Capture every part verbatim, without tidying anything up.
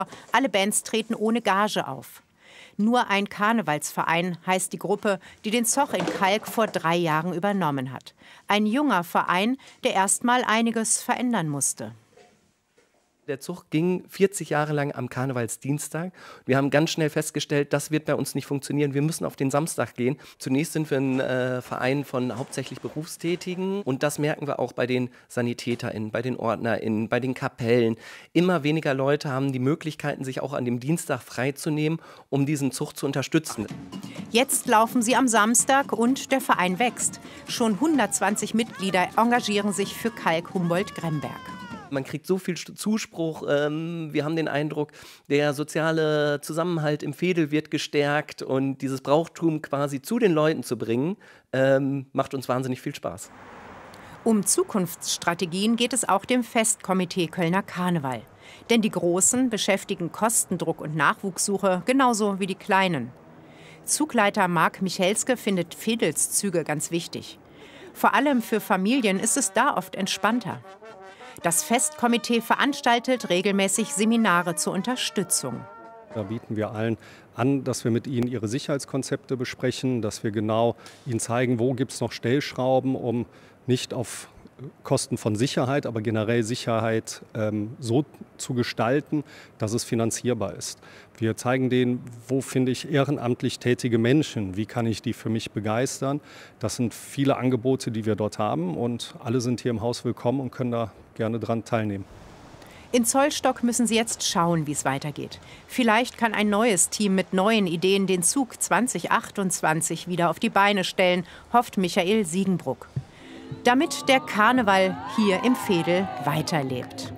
Alle Bands treten ohne Gage auf. Nur ein Karnevalsverein heißt die Gruppe, die den Zoch in Kalk vor drei Jahren übernommen hat. Ein junger Verein, der erst mal einiges verändern musste. Der Zug ging vierzig Jahre lang am Karnevalsdienstag. Wir haben ganz schnell festgestellt, das wird bei uns nicht funktionieren. Wir müssen auf den Samstag gehen. Zunächst sind wir ein äh, Verein von hauptsächlich Berufstätigen. Und das merken wir auch bei den SanitäterInnen, bei den OrdnerInnen, bei den Kapellen. Immer weniger Leute haben die Möglichkeiten, sich auch an dem Dienstag freizunehmen, um diesen Zug zu unterstützen. Jetzt laufen sie am Samstag und der Verein wächst. Schon hundertzwanzig Mitglieder engagieren sich für Kalk Humboldt-Gremberg. Man kriegt so viel Zuspruch. Ähm, wir haben den Eindruck, der soziale Zusammenhalt im Veedel wird gestärkt und dieses Brauchtum quasi zu den Leuten zu bringen, ähm, macht uns wahnsinnig viel Spaß. Um Zukunftsstrategien geht es auch dem Festkomitee Kölner Karneval. Denn die Großen beschäftigen Kostendruck und Nachwuchssuche genauso wie die Kleinen. Zugleiter Marc Michelske findet Veedelszüge ganz wichtig. Vor allem für Familien ist es da oft entspannter. Das Festkomitee veranstaltet regelmäßig Seminare zur Unterstützung. Da bieten wir allen an, dass wir mit ihnen ihre Sicherheitskonzepte besprechen, dass wir genau ihnen zeigen, wo gibt es noch Stellschrauben, um nicht auf Kosten von Sicherheit, aber generell Sicherheit ähm, so zu gestalten, dass es finanzierbar ist. Wir zeigen denen, wo finde ich ehrenamtlich tätige Menschen, wie kann ich die für mich begeistern. Das sind viele Angebote, die wir dort haben und alle sind hier im Haus willkommen und können da gerne dran teilnehmen. In Zollstock müssen sie jetzt schauen, wie es weitergeht. Vielleicht kann ein neues Team mit neuen Ideen den Zug zwanzig achtundzwanzig wieder auf die Beine stellen, hofft Michael Siegenbruck. Damit der Karneval hier im Veedel weiterlebt.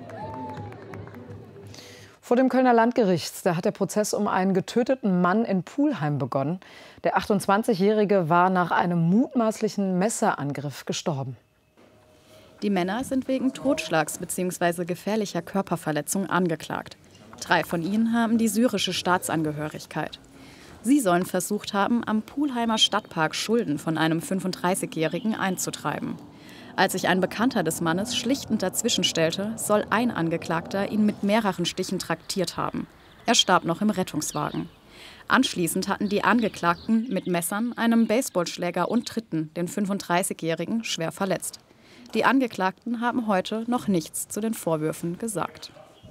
Vor dem Kölner Landgericht, da hat der Prozess um einen getöteten Mann in Pulheim begonnen. Der achtundzwanzigjährige war nach einem mutmaßlichen Messerangriff gestorben. Die Männer sind wegen Totschlags bzw. gefährlicher Körperverletzung angeklagt. Drei von ihnen haben die syrische Staatsangehörigkeit. Sie sollen versucht haben, am Pulheimer Stadtpark Schulden von einem fünfunddreißigjährigen einzutreiben. Als sich ein Bekannter des Mannes schlichtend dazwischen stellte, soll ein Angeklagter ihn mit mehreren Stichen traktiert haben. Er starb noch im Rettungswagen. Anschließend hatten die Angeklagten mit Messern, einem Baseballschläger und Tritten den fünfunddreißigjährigen schwer verletzt. Die Angeklagten haben heute noch nichts zu den Vorwürfen gesagt.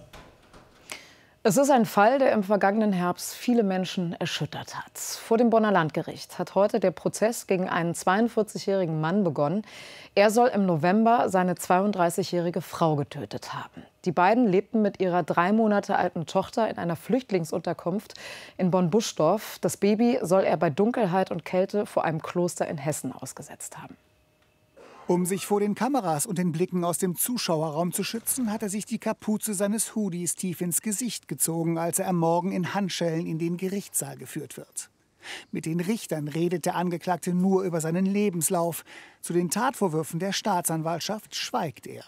Es ist ein Fall, der im vergangenen Herbst viele Menschen erschüttert hat. Vor dem Bonner Landgericht hat heute der Prozess gegen einen zweiundvierzigjährigen Mann begonnen. Er soll im November seine zweiunddreißigjährige Frau getötet haben. Die beiden lebten mit ihrer drei Monate alten Tochter in einer Flüchtlingsunterkunft in Bonn-Buschdorf. Das Baby soll er bei Dunkelheit und Kälte vor einem Kloster in Hessen ausgesetzt haben. Um sich vor den Kameras und den Blicken aus dem Zuschauerraum zu schützen, hat er sich die Kapuze seines Hoodies tief ins Gesicht gezogen, als er am Morgen in Handschellen in den Gerichtssaal geführt wird. Mit den Richtern redet der Angeklagte nur über seinen Lebenslauf. Zu den Tatvorwürfen der Staatsanwaltschaft schweigt er.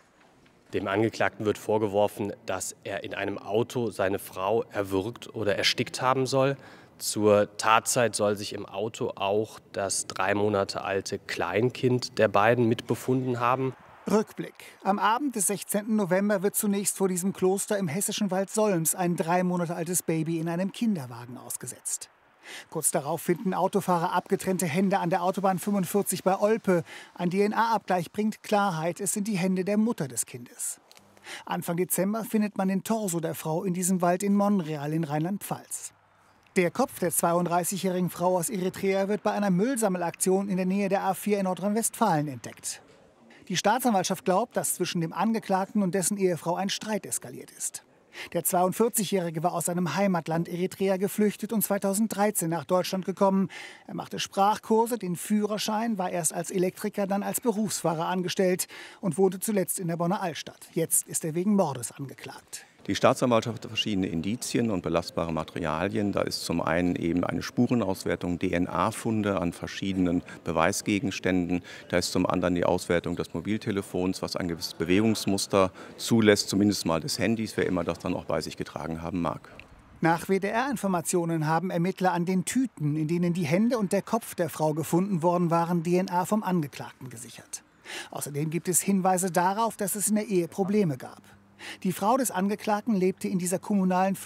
Dem Angeklagten wird vorgeworfen, dass er in einem Auto seine Frau erwürgt oder erstickt haben soll. Zur Tatzeit soll sich im Auto auch das drei Monate alte Kleinkind der beiden mitbefunden haben. Rückblick. Am Abend des sechzehnten November wird zunächst vor diesem Kloster im hessischen Wald Solms ein drei Monate altes Baby in einem Kinderwagen ausgesetzt. Kurz darauf finden Autofahrer abgetrennte Hände an der Autobahn fünfundvierzig bei Olpe. Ein D N A-Abgleich bringt Klarheit, es sind die Hände der Mutter des Kindes. Anfang Dezember findet man den Torso der Frau in diesem Wald in Monreal in Rheinland-Pfalz. Der Kopf der zweiunddreißigjährigen Frau aus Eritrea wird bei einer Müllsammelaktion in der Nähe der A vier in Nordrhein-Westfalen entdeckt. Die Staatsanwaltschaft glaubt, dass zwischen dem Angeklagten und dessen Ehefrau ein Streit eskaliert ist. Der zweiundvierzigjährige war aus seinem Heimatland Eritrea geflüchtet und zweitausenddreizehn nach Deutschland gekommen. Er machte Sprachkurse, den Führerschein, war erst als Elektriker, dann als Berufsfahrer angestellt und wohnte zuletzt in der Bonner Altstadt. Jetzt ist er wegen Mordes angeklagt. Die Staatsanwaltschaft hat verschiedene Indizien und belastbare Materialien. Da ist zum einen eben eine Spurenauswertung, D N A-Funde an verschiedenen Beweisgegenständen. Da ist zum anderen die Auswertung des Mobiltelefons, was ein gewisses Bewegungsmuster zulässt, zumindest mal des Handys, wer immer das dann auch bei sich getragen haben mag. Nach W D R-Informationen haben Ermittler an den Tüten, in denen die Hände und der Kopf der Frau gefunden worden waren, D N A vom Angeklagten gesichert. Außerdem gibt es Hinweise darauf, dass es in der Ehe Probleme gab. Die Frau des Angeklagten lebte in dieser kommunalen